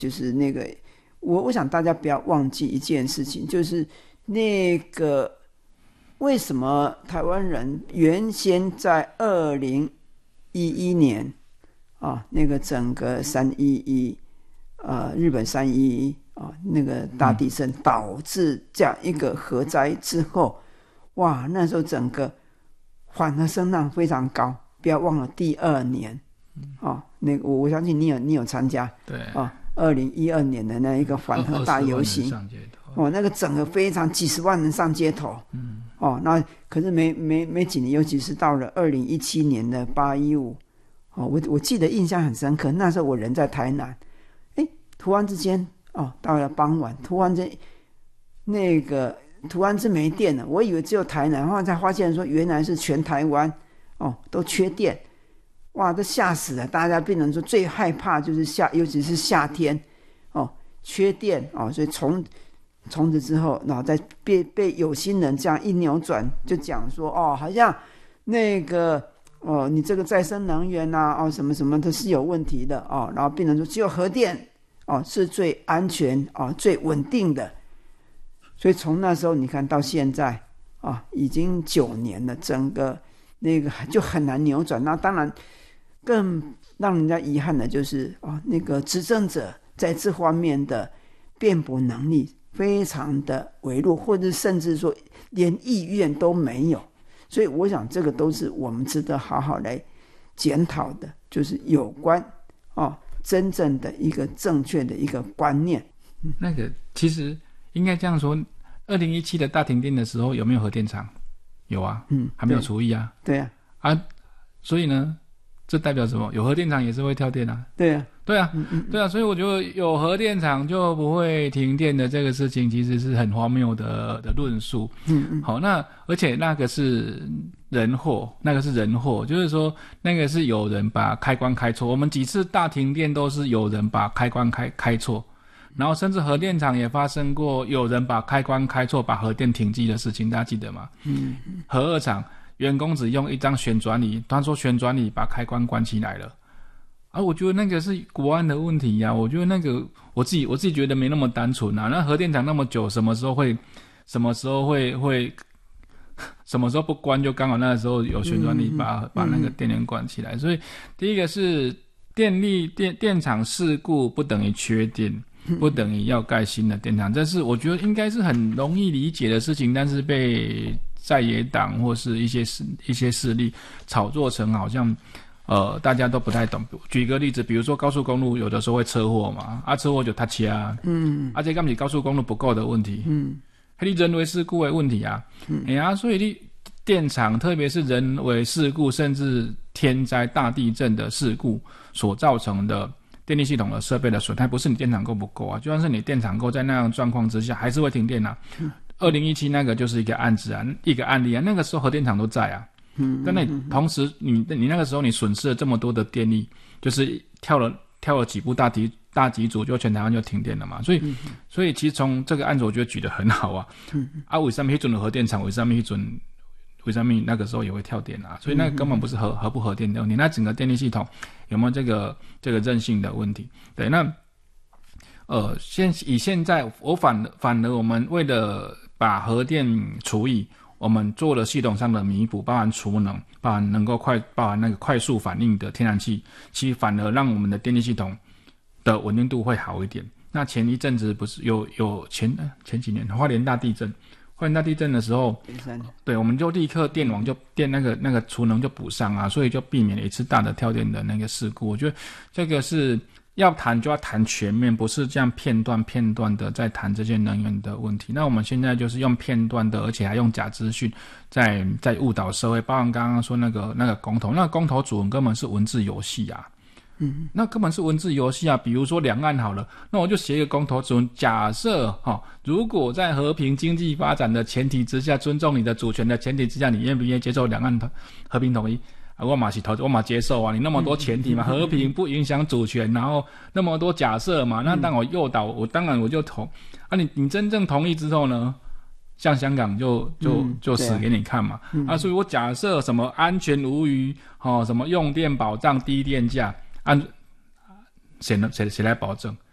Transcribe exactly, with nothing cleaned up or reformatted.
就是那个我我想大家不要忘记一件事情，就是那个为什么台湾人原先在二零一一年啊，那个整个三一一呃日本三一一啊那个大地震导致这样一个核灾之后，哇，那时候整个反核声浪非常高，不要忘了第二年啊，那个我我相信你有你有参加， 对啊，二零一二年的那一个反核大游行，哦，那个整个非常几十万人上街头，嗯，哦，那可是没没没几年，尤其是到了二零一七年的八一五，哦，我我记得印象很深刻，那时候我人在台南，哎，突然之间，哦，到了傍晚，突然间那个突然之没电了，我以为只有台南，后来才发现说原来是全台湾，哦，都缺电。哇，这吓死了！大家变成说最害怕就是夏，尤其是夏天，哦，缺电哦，所以从从此之后，然后再被被有心人这样一扭转，就讲说哦，好像那个哦，你这个再生能源呐、啊，哦，什么什么都是有问题的哦，然后变成说只有核电哦是最安全哦最稳定的，所以从那时候你看到现在啊、哦，已经九年了，整个那个就很难扭转。那当然。更让人家遗憾的就是哦，那个执政者在这方面的辩驳能力非常的微弱，或者甚至说连意愿都没有。所以我想这个都是我们值得好好来检讨的，就是有关哦真正的一个正确的一个观念。 嗯、那个其实应该这样说，二零一七的大停电的时候有没有核电厂？有啊，嗯，还没有除役啊。 对啊， 啊，所以呢？这代表什么？有核电厂也是会跳电啊。 对啊， 对啊， 嗯嗯对啊，所以我觉得有核电厂就不会停电的这个事情，其实是很荒谬的的论述。 嗯嗯， 好，那而且那个是人祸，那个是人祸，就是说那个是有人把开关开错。我们几次大停电都是有人把开关开开错，然后甚至核电厂也发生过有人把开关开错，把核电停机的事情，大家记得吗？嗯嗯，核二厂。员工只用一张旋转椅，他说旋转椅把开关关起来了，啊，我觉得那个是国安的问题呀、啊。我觉得那个我自己我自己觉得没那么单纯啊。那核电厂那么久，什么时候会什么时候会会什么时候不关？就刚好那个时候有旋转椅把、嗯、把那个电源关起来。所以第一个是电力电电厂事故不等于缺电，不等于要盖新的电厂，这是我觉得应该是很容易理解的事情，但是被在野党或是一些一些势力炒作成好像呃大家都不太懂。举个例子，比如说高速公路有的时候会车祸嘛，啊车祸就塌车啊，嗯，而且根本是高速公路不够的问题，嗯，还是人为事故的问题啊，嗯，哎呀，所以你电厂特别是人为事故，甚至天灾大地震的事故所造成的电力系统的设备的损害，不是你电厂够不够啊，就算是你电厂够，在那样的状况之下还是会停电啊。嗯二零一七那个就是一个案子啊，一个案例啊。那个时候核电厂都在啊，嗯，但那同时你你那个时候你损失了这么多的电力，就是跳了跳了几部大题大几组，就全台湾就停电了嘛。所以、嗯、所以其实从这个案子我觉得举得很好啊。嗯、啊，为什么那准的核电厂，为什么那准为什么那个时候也会跳电啊？所以那个根本不是核核不核电的问题，那整个电力系统有没有这个这个韧性的问题？对，那呃，现以现在我反反而我们为了把核电除役，我们做了系统上的弥补，包含储能，包含能够快，包含那个快速反应的天然气，其实反而让我们的电力系统的稳定度会好一点。那前一阵子不是有有前前几年花莲大地震，花莲大地震的时候，对，我们就立刻电网就电那个那个储能就补上啊，所以就避免了一次大的跳电的那个事故。我觉得这个是。要谈就要谈全面，不是这样片段片段的在谈这些能源的问题。那我们现在就是用片段的，而且还用假资讯在在误导社会。包含刚刚说那个那个公投，那个公投主文根本是文字游戏啊，嗯，那根本是文字游戏啊。比如说两岸好了，那我就写一个公投主文，假设哈、哦，如果在和平经济发展的前提之下，尊重你的主权的前提之下，你愿不愿意接受两岸和平统一？我嘛是投，我嘛接受啊！你那么多前提嘛，和平不影响主权，然后那么多假设嘛，那当我诱导，我当然我就同啊你。你真正同意之后呢，像香港就就就死给你看嘛、嗯、啊！所以我假设什么安全无虞，哦，什么用电保障低电价，按谁呢？谁谁来保证？